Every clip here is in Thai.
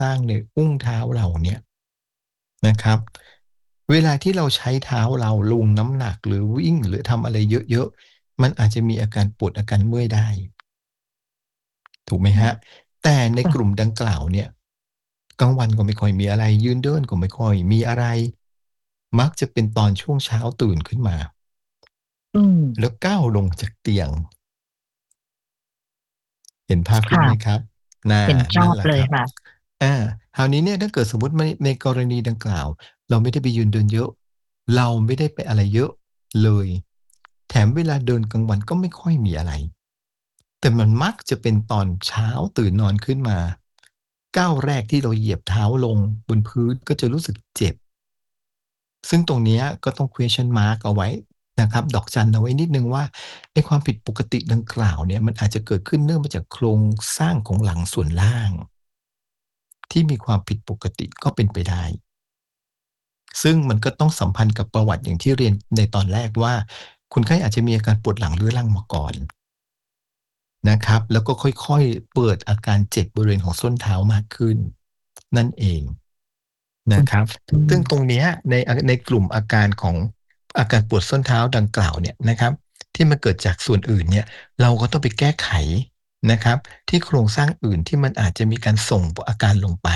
สร้างในอุ้งเท้าเราเนี่ยนะครับเวลาที่เราใช้เท้าเราลงน้ำหนักหรือวิ่งหรือทำอะไรเยอะๆมันอาจจะมีอาการปวดอาการเมื่อยได้ถูกไหมฮะแต่ในกลุ่มดังกล่าวเนี่ยกลางวันก็ไม่ค่อยมีอะไรยืนเดินก็ไม่ค่อยมีอะไรมักจะเป็นตอนช่วงเช้าตื่นขึ้นมาอืมแล้วก้าวลงจากเตียง เห็นภาพขึ้นค่ะไหมครับน่าเห็นชอบนั่นแหละครับเลยค่ะอาคราวนี้เนี่ยถ้าเกิดสมมุติในกรณีดังกล่าวเราไม่ได้ไปยืนเดินเยอะเราไม่ได้ไปอะไรเยอะเลยแถมเวลาเดินกลางวันก็ไม่ค่อยมีอะไรแต่มันมักจะเป็นตอนเช้าตื่นนอนขึ้นมาก้าวแรกที่เราเหยียบเท้าลงบนพื้นก็จะรู้สึกเจ็บซึ่งตรงเนี้ยก็ต้อง question mark เอาไว้นะครับดอกจันเอาไว้นิดหนึ่งว่าไอ้ความผิดปกติดังกล่าวเนี่ยมันอาจจะเกิดขึ้นเนื่องมาจากโครงสร้างของหลังส่วนล่างที่มีความผิดปกติก็เป็นไปได้ซึ่งมันก็ต้องสัมพันธ์กับประวัติอย่างที่เรียนในตอนแรกว่าคนไข้อาจจะมีอาการปวดหลังเรื้อรังมาก่อนนะครับแล้วก็ค่อยๆเปิดอาการเจ็บบริเวณของส้นเท้ามากขึ้นนั่นเองอืนะครับมซึ่งตรงเนี้ยในกลุ่มอาการของอาการปวดส้นเท้าดังกล่าวเนี่ยนะครับที่มันเกิดจากส่วนอื่นเนี่ยเราก็ต้องไปแก้ไขนะครับที่โครงสร้างอื่นที่มันอาจจะมีการส่งอาการลงไป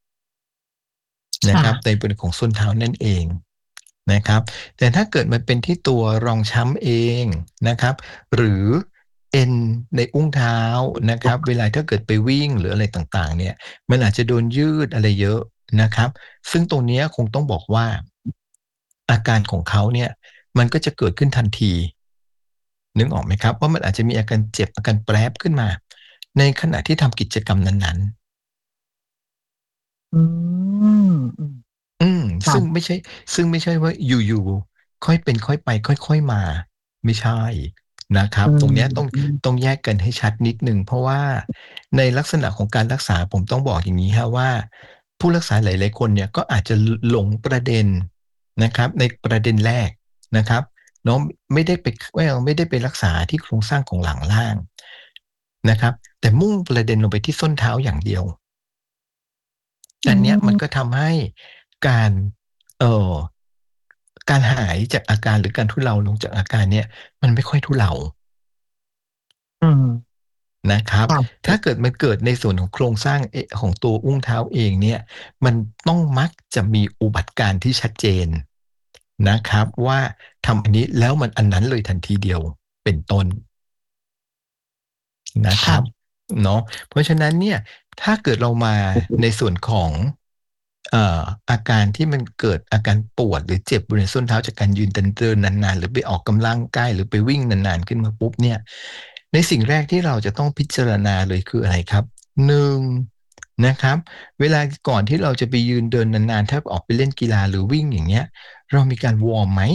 นะครับในค่ะบริเวณของส้นเท้านั่นเองนะครับแต่ถ้าเกิดมันเป็นที่ตัวรองช้ำเองนะครับหรือเอ็นในอุ้งเท้านะครับเวลาถ้าเกิดไปวิ่งหรืออะไรต่างๆเนี่ยมันอาจจะโดนยืดอะไรเยอะนะครับ ซึ่งตรงเนี้ยคงต้องบอกว่าอาการของเขาเนี่ยมันก็จะเกิดขึ้นทันทีนึกออกไหมครับว่ามันอาจจะมีอาการเจ็บอาการแปรบขึ้นมาในขณะที่ทำกิจกรรมนั้นๆอืมอืมอืมค่ะซึ่งไม่ใช่ว่าอยู่ๆค่อยเป็นค่อยไปค่อยๆมาไม่ใช่นะครับอืตรงเนี้ยต้องมต้องแยกกันให้ชัดนิดหนึ่งเพราะว่าในลักษณะของการรักษาผมต้องบอกอย่างงี้ครับว่าผู้รักษาหลายๆคนเนี่ยก็อาจจะหลงประเด็นนะครับในประเด็นแรกนะครับเนาะไม่ได้ไปรักษาที่โครงสร้างของหลังล่างนะครับแต่มุ่งประเด็นลงไปที่ส้นเท้าอย่างเดียวอือันเนี้ยมันก็มทำให้การเอ่อการหายจากอาการหรือการทุเลาลงจากอาการเนี่ยมันไม่ค่อยทุเลาอืมนะครับค่ะถ้าเกิดมันเกิดในส่วนของโครงสร้างของตัวอุ้งเท้าเองเนี่ยมันต้องมักจะมีอุบัติการณ์ที่ชัดเจนนะครับว่าทำอันนี้แล้วมันอันนั้นเลยทันทีเดียวเป็นต้น นะครับค่ะเนาะเพราะฉะนั้นเนี่ยถ้าเกิดเรามาในส่วนของเอ่ออาการที่มันเกิดอาการปวดหรือเจ็บบริเวณส้นเท้าจากการยืนเดินนานๆหรือไปออกกำลังกายหรือไปวิ่งนานๆขึ้นมาปุ๊บเนี่ยในสิ่งแรกที่เราจะต้องพิจารณาเลยคืออะไรครับ1นะครับเวลาก่อนที่เราจะไปยืนเดินนานๆถ้าออกไปเล่นกีฬาหรือวิ่งอย่างเงี้ยเรามีการวอร์มไหม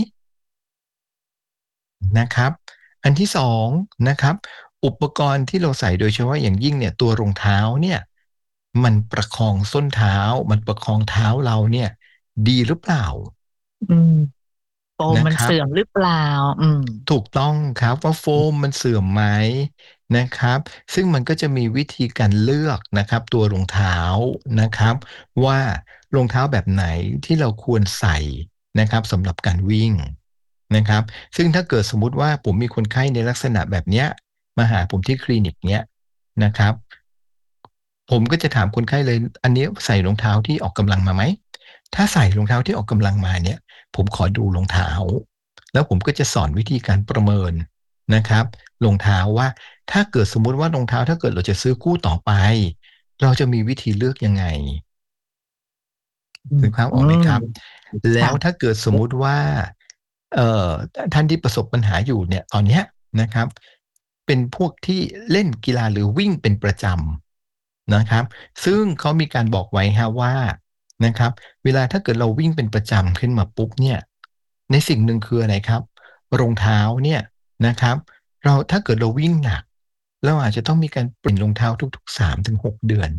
นะครับอันที่สองนะครับอุปกรณ์ที่เราใส่โดยเฉพาะอย่างยิ่งเนี่ยตัวรองเท้าเนี่ยมันประคองส้นเท้ามันประคองเท้าเราเนี่ยดีหรือเปล่าอืมโฟมนะครับมันเสื่อมหรือเปล่าอืมถูกต้องครับว่าโฟมมันเสื่อมไหมนะครับซึ่งมันก็จะมีวิธีการเลือกนะครับตัวรองเท้านะครับว่ารองเท้าแบบไหนที่เราควรใส่นะครับสำหรับการวิ่งนะครับซึ่งถ้าเกิดสมมุติว่าผมมีคนไข้ในลักษณะแบบเนี้ยมาหาผมที่คลินิกเนี้ยนะครับผมก็จะถามคนไข้เลยอันนี้ใส่รองเท้าที่ออกกำลังมาไหมถ้าใส่รองเท้าที่ออกกำลังมาเนี่ยผมขอดูรองเท้า แล้วผมก็จะสอนวิธีการประเมินนะครับรองเท้าว่าถ้าเกิดสมมุติว่ารองเท้าถ้าเกิดเราจะซื้อคู่ต่อไปเราจะมีวิธีเลือกยังไงอืมนึกภาพออืมอกไหมครับแล้วถ้าค่ะเกิดสมมุติว่าเอ่อท่านที่ประสบปัญหาอยู่เนี่ยตอนเนี้ยนะครับเป็นพวกที่เล่นกีฬาหรือวิ่งเป็นประจำนะครับซึ่งเขามีการบอกไว้ครับว่านะครับเวลาถ้าเกิดเราวิ่งเป็นประจำขึ้นมาปุ๊บเนี่ยในสิ่งหนึ่งคืออะไรครับ รองเท้าเนี่ยนะครับเราถ้าเกิดเราวิ่งหนักเราอาจจะต้องมีการเปลี่ยนรองเท้าทุกๆ3 ถึง 6เดือน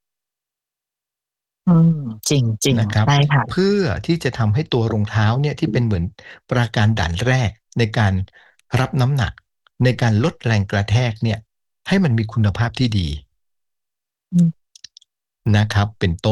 อืมจริงนะครับๆใช่ค่ะเพื่อที่จะทำให้ตัวรองเท้าเนี่ยที่เป็นเหมือนปราการด่านแรกในการรับน้ำหนักในการลดแรงกระแทกเนี่ยให้มันมีคุณภาพที่ดีอืมนะครับเป็นต้น